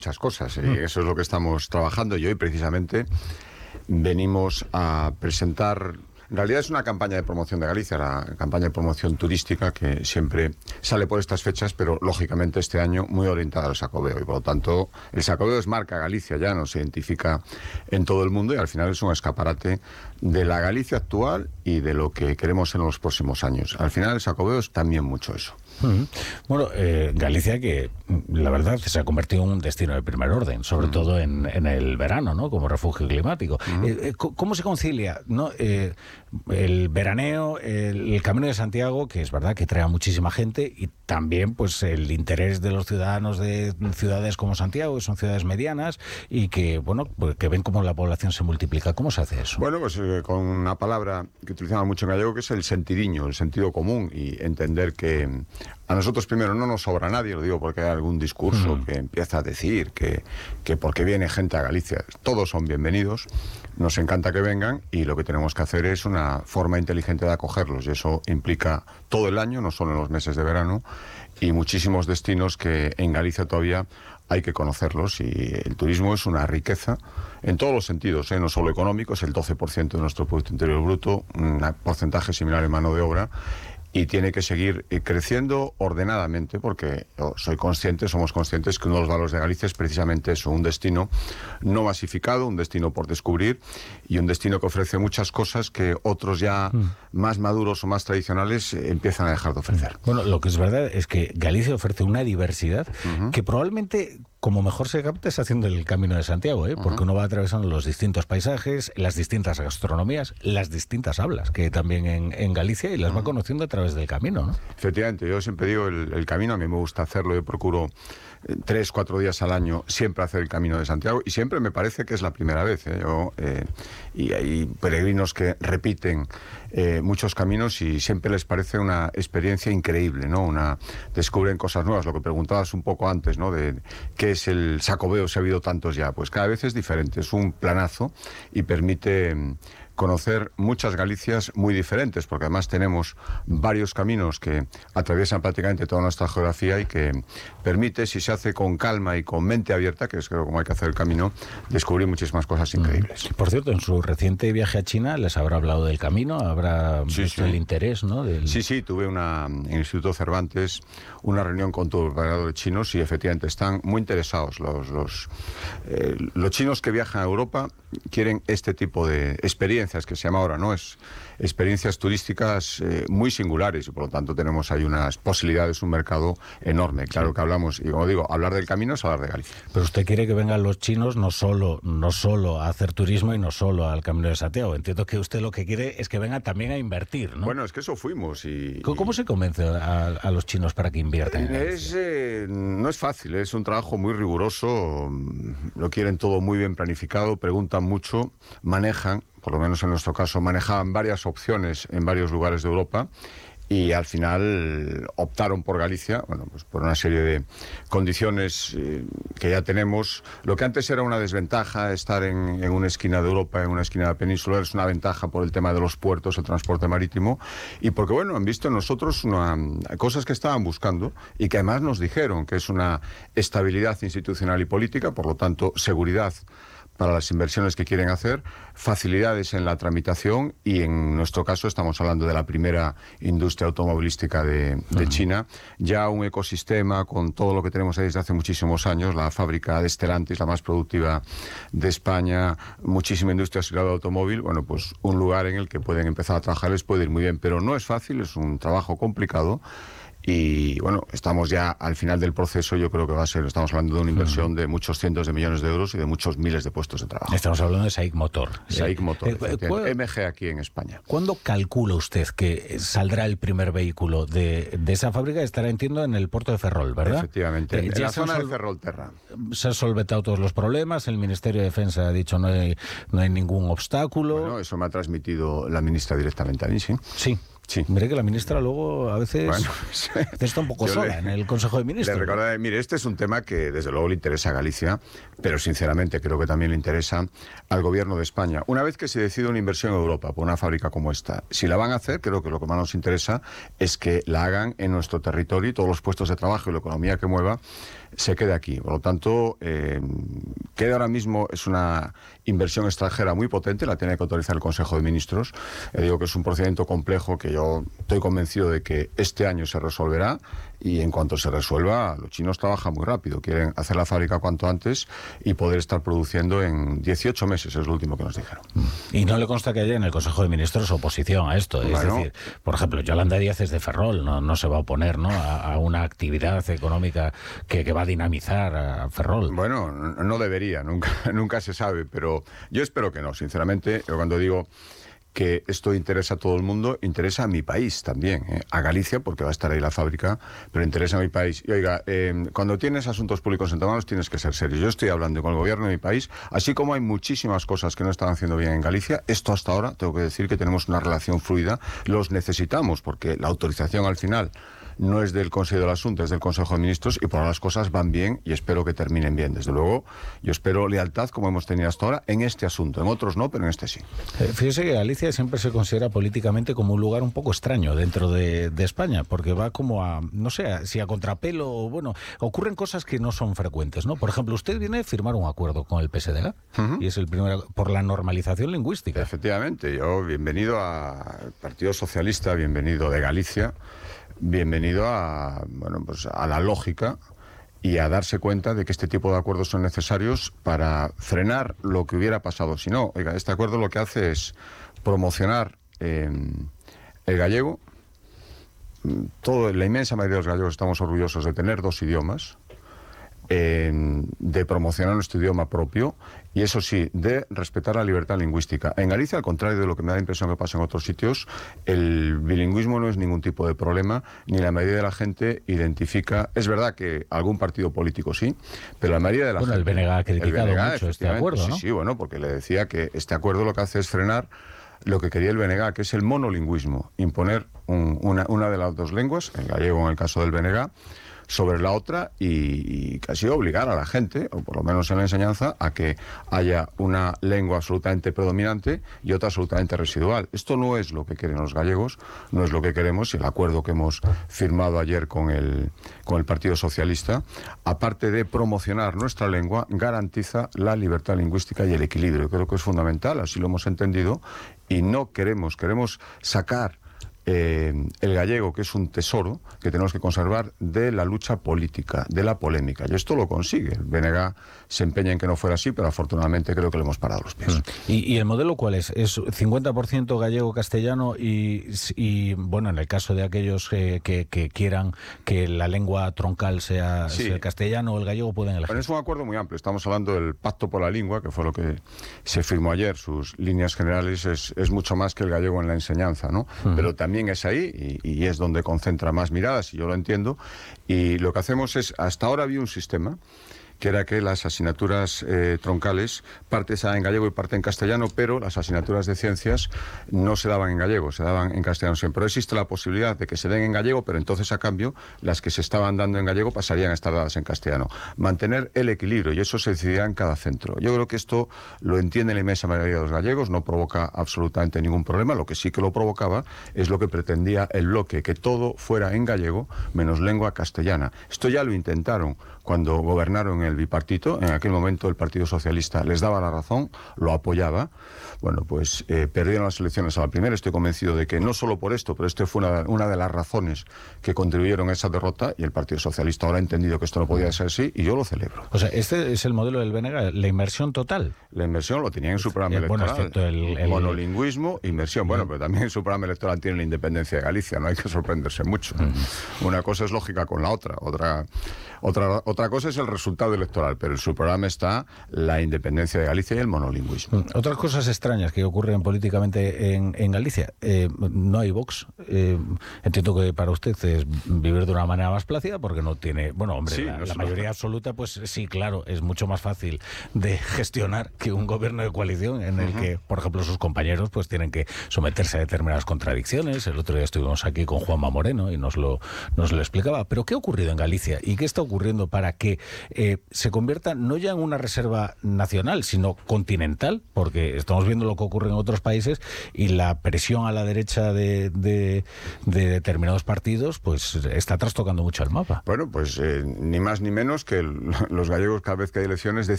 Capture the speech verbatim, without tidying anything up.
muchas cosas, y eso es lo que estamos trabajando, y hoy precisamente venimos a presentar. En realidad es una campaña de promoción de Galicia, la campaña de promoción turística que siempre sale por estas fechas, pero lógicamente este año muy orientada al Xacobeo, y por lo tanto el Xacobeo es marca Galicia, ya nos identifica en todo el mundo, y al final es un escaparate de la Galicia actual y de lo que queremos en los próximos años. Al final el Xacobeo es también mucho eso. Uh-huh. Bueno, eh, Galicia, que la verdad se ha convertido en un destino de primer orden, sobre uh-huh. todo en, en el verano, ¿no? Como refugio climático. Uh-huh. eh, ¿Cómo se concilia, ¿no? eh, el veraneo, el, el Camino de Santiago, que es verdad que trae a muchísima gente, y también pues el interés de los ciudadanos de ciudades como Santiago, que son ciudades medianas y que, bueno, pues, que ven cómo la población se multiplica? ¿Cómo se hace eso? Bueno, pues eh, con una palabra que utilizamos mucho en gallego, que es el sentidiño, el sentido común, y entender que a nosotros primero no nos sobra nadie, lo digo porque hay algún discurso mm. que empieza a decir que, que porque viene gente a Galicia, todos son bienvenidos, nos encanta que vengan, y lo que tenemos que hacer es una forma inteligente de acogerlos, y eso implica todo el año, no solo en los meses de verano, y muchísimos destinos que en Galicia todavía hay que conocerlos, y el turismo es una riqueza en todos los sentidos, ¿eh? No solo económico, es el doce por ciento de nuestro Producto Interior Bruto, un porcentaje similar en mano de obra, y tiene que seguir creciendo ordenadamente, porque yo soy consciente, somos conscientes que uno de los valores de Galicia es precisamente eso, un destino no masificado, un destino por descubrir, y un destino que ofrece muchas cosas que otros ya mm. más maduros o más tradicionales eh, empiezan a dejar de ofrecer. Bueno, lo que es verdad es que Galicia ofrece una diversidad uh-huh. que probablemente, como mejor se capta, es haciendo el Camino de Santiago, ¿eh? Porque uh-huh. uno va atravesando los distintos paisajes, las distintas gastronomías, las distintas hablas que hay también en, en Galicia, y las uh-huh. va conociendo a través del camino, ¿no? Efectivamente, yo siempre digo el, el camino, a mí me gusta hacerlo, yo procuro eh, tres, cuatro días al año siempre hacer el Camino de Santiago, y siempre me parece que es la primera vez, ¿eh? Yo, eh, y hay peregrinos que repiten eh, muchos caminos y siempre les parece una experiencia increíble, ¿no? Una, descubren cosas nuevas, lo que preguntabas un poco antes, ¿no? De qué es el Xacobeo, si ha habido tantos ya, pues cada vez es diferente, es un planazo y permite conocer muchas Galicias muy diferentes, porque además tenemos varios caminos que atraviesan prácticamente toda nuestra geografía y que permite, si se hace con calma y con mente abierta, que es creo como hay que hacer el camino, descubrir muchísimas cosas increíbles. Mm. Por cierto, en su reciente viaje a China les habrá hablado del camino, habrá sí, visto sí. el interés, ¿no? Del... Sí, sí, tuve una, en el Instituto Cervantes una reunión con todos los operadores chinos, y efectivamente están muy interesados. Los, los, eh, los chinos que viajan a Europa quieren este tipo de experiencias, que se llama ahora, ¿no? Es experiencias turísticas eh, muy singulares, y por lo tanto tenemos ahí unas posibilidades, un mercado enorme. Claro sí. que hablamos, y como digo, hablar del camino es hablar de Galicia. Pero usted quiere que vengan los chinos no solo, no solo a hacer turismo y no solo al Camino de Santiago. Entiendo que usted lo que quiere es que vengan también a invertir, ¿no? Bueno, es que eso fuimos. y ¿Cómo y... se convence a, a los chinos para que inviertan en es, eh, No es fácil, es un trabajo muy riguroso, lo quieren todo muy bien planificado, preguntan mucho, manejan, por lo menos en nuestro caso, manejaban varias opciones en varios lugares de Europa, y al final optaron por Galicia, bueno, pues por una serie de condiciones eh, que ya tenemos. Lo que antes era una desventaja, estar en, en una esquina de Europa, en una esquina de la península, es una ventaja por el tema de los puertos, el transporte marítimo, y porque, bueno, han visto en nosotros una, cosas que estaban buscando, y que además nos dijeron que es una estabilidad institucional y política, por lo tanto, seguridad para las inversiones que quieren hacer, facilidades en la tramitación, y en nuestro caso estamos hablando de la primera industria automovilística de, de uh-huh. China, ya un ecosistema con todo lo que tenemos ahí desde hace muchísimos años, la fábrica de Stellantis, la más productiva de España, muchísima industria asociada al automóvil, bueno, pues un lugar en el que pueden empezar a trabajar, les puede ir muy bien, pero no es fácil, es un trabajo complicado. Y bueno, estamos ya al final del proceso. Yo creo que va a ser, estamos hablando de una inversión de muchos cientos de millones de euros y de muchos miles de puestos de trabajo. Estamos hablando de SAIC Motor. SAIC Motor, eh, eh, M G aquí en España. ¿Cuándo calcula usted que saldrá el primer vehículo de, de esa fábrica? Estará, entiendo, en el puerto de Ferrol, ¿verdad? Efectivamente, en, eh, en la zona sol... de Ferrolterra. Se han solventado todos los problemas, el Ministerio de Defensa ha dicho no hay, no hay ningún obstáculo. Bueno, eso me ha transmitido la ministra directamente a mí, sí. Sí. Sí. Mire que la ministra luego a veces, bueno, a veces está un poco sola le, en el Consejo de Ministros. Le recordaré, mire, este es un tema que desde luego le interesa a Galicia, pero sinceramente creo que también le interesa al Gobierno de España. Una vez que se decide una inversión en Europa por una fábrica como esta, si la van a hacer, creo que lo que más nos interesa es que la hagan en nuestro territorio, y todos los puestos de trabajo y la economía que mueva se quede aquí. Por lo tanto, eh, queda ahora mismo, es una inversión extranjera muy potente, la tiene que autorizar el Consejo de Ministros. Eh, digo que es un procedimiento complejo que yo estoy convencido de que este año se resolverá, y en cuanto se resuelva, los chinos trabajan muy rápido, quieren hacer la fábrica cuanto antes y poder estar produciendo en dieciocho meses, es lo último que nos dijeron. Y no le consta que haya en el Consejo de Ministros oposición a esto. Es bueno, decir, por ejemplo, Yolanda Díaz es de Ferrol, no, no se va a oponer, ¿no?, a, a una actividad económica que, que va a dinamizar a Ferrol. Bueno, no debería, nunca, nunca se sabe, pero yo espero que no, sinceramente. Yo cuando digo que esto interesa a todo el mundo, interesa a mi país también, ¿eh? A Galicia, porque va a estar ahí la fábrica, pero interesa a mi país. Y oiga, eh, cuando tienes asuntos públicos entre manos tienes que ser serio. Yo estoy hablando con el gobierno de mi país, así como hay muchísimas cosas que no están haciendo bien en Galicia. Esto hasta ahora, tengo que decir que tenemos una relación fluida, los necesitamos, porque la autorización al final no es del Consejo del Asunto, es del Consejo de Ministros, y por ahora las cosas van bien y espero que terminen bien. Desde luego, yo espero lealtad como hemos tenido hasta ahora en este asunto. En otros no, pero en este sí. Eh, fíjese que Galicia siempre se considera políticamente como un lugar un poco extraño dentro de, de España, porque va como a, no sé, si a contrapelo, o bueno, ocurren cosas que no son frecuentes, ¿no? Por ejemplo, usted viene a firmar un acuerdo con el P S D G, uh-huh. y es el primero por la normalización lingüística. Efectivamente, yo bienvenido al Partido Socialista, bienvenido de Galicia, bienvenido a, bueno, pues a la lógica y a darse cuenta de que este tipo de acuerdos son necesarios para frenar lo que hubiera pasado. Si no, oiga, este acuerdo lo que hace es promocionar eh, el gallego. Todo, la inmensa mayoría de los gallegos estamos orgullosos de tener dos idiomas, eh, de promocionar nuestro idioma propio, y eso sí, de respetar la libertad lingüística. En Galicia, al contrario de lo que me da la impresión que pasa en otros sitios, el bilingüismo no es ningún tipo de problema, ni la mayoría de la gente identifica. Es verdad que algún partido político sí, pero la mayoría de la bueno, gente... Bueno, el B N G ha criticado el B N G, mucho este acuerdo, ¿no? Sí, sí, bueno, porque le decía que este acuerdo lo que hace es frenar lo que quería el B N G, que es el monolingüismo, imponer un, una, una de las dos lenguas, el gallego en el caso del B N G, sobre la otra, y, y casi obligar a la gente, o por lo menos en la enseñanza, a que haya una lengua absolutamente predominante y otra absolutamente residual. Esto no es lo que quieren los gallegos, no es lo que queremos, y el acuerdo que hemos firmado ayer con el, con el Partido Socialista, aparte de promocionar nuestra lengua, garantiza la libertad lingüística y el equilibrio. Creo que es fundamental, así lo hemos entendido, y no queremos, queremos sacar Eh, el gallego, que es un tesoro que tenemos que conservar, de la lucha política, de la polémica, y esto lo consigue. El B N G se empeña en que no fuera así, pero afortunadamente creo que le hemos parado los pies. ¿Y, y el modelo cuál es? ¿Es cincuenta por ciento gallego-castellano y, y, bueno, en el caso de aquellos que, que, que quieran que la lengua troncal sea, sí. sea el castellano o el gallego, pueden elegir? Bueno, es un acuerdo muy amplio. Estamos hablando del Pacto por la Lengua, que fue lo que se firmó ayer. Sus líneas generales es, es mucho más que el gallego en la enseñanza, ¿no? Uh-huh. Pero también También es ahí, y, y es donde concentra más miradas, y yo lo entiendo, y lo que hacemos es, hasta ahora había un sistema que era que las asignaturas eh, troncales, parte se daban en gallego y parte en castellano, pero las asignaturas de ciencias no se daban en gallego, se daban en castellano siempre. Pero existe la posibilidad de que se den en gallego, pero entonces a cambio las que se estaban dando en gallego pasarían a estar dadas en castellano. Mantener el equilibrio, y eso se decidirá en cada centro. Yo creo que esto lo entiende la inmensa mayoría de los gallegos, no provoca absolutamente ningún problema. Lo que sí que lo provocaba es lo que pretendía el bloque, que todo fuera en gallego menos lengua castellana. Esto ya lo intentaron cuando gobernaron el bipartito. En aquel momento el Partido Socialista les daba la razón, lo apoyaba. Bueno, pues eh, perdieron las elecciones a la primera. Estoy convencido de que no solo por esto, pero esto fue una, una de las razones que contribuyeron a esa derrota, y el Partido Socialista ahora ha entendido que esto no podía ser así, y yo lo celebro. O sea, este es el modelo del B N G, la inversión total. La inversión lo tenían en su programa eh, electoral. Bueno, excepto el, el... monolingüismo, inversión. Bueno, pero también en su programa electoral tiene la independencia de Galicia, no hay que sorprenderse mucho. Uh-huh. Una cosa es lógica con la otra. Otra, otra, otra cosa es el resultado electoral, pero en su programa está la independencia de Galicia y el monolingüismo. Otras cosas extrañas que ocurren políticamente en, en Galicia. Eh, no hay Vox. Eh, entiendo que para usted es vivir de una manera más plácida, porque no tiene... Bueno, hombre, sí, la, no la mayoría absoluta, pues sí, claro, es mucho más fácil de gestionar que un gobierno de coalición en el uh-huh. que, por ejemplo, sus compañeros pues tienen que someterse a determinadas contradicciones. El otro día estuvimos aquí con Juanma Moreno y nos lo, nos lo explicaba. Pero ¿qué ha ocurrido en Galicia? ¿Y qué está ocurriendo ocurriendo para que eh, se convierta no ya en una reserva nacional, sino continental? Porque estamos viendo lo que ocurre en otros países y la presión a la derecha de, de, de determinados partidos pues está trastocando mucho el mapa. Bueno, pues eh, ni más ni menos que el, los gallegos, cada vez que hay elecciones, deciden